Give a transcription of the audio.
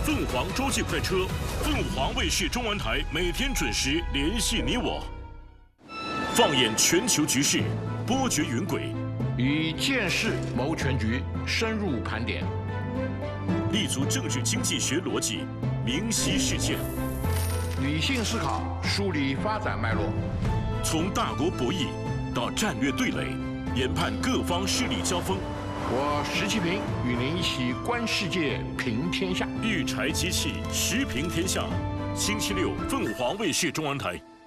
凤凰洲际快车，凤凰卫视中文台每天准时联系你我。放眼全球局势，波谲云诡， 以见识谋全局，深入盘点， 立足政治经济学逻辑，明晰事件， 理性思考，梳理发展脉络， 从大国博弈到战略对垒，研判各方势力交锋。 我石其平与您一起观世界，评天下。 育柴机器，时评天下。星期六，凤凰卫视中文台。